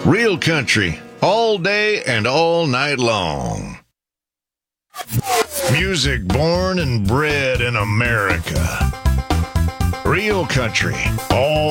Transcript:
Real country, all day and all night long. Music born and bred in America. Real country, all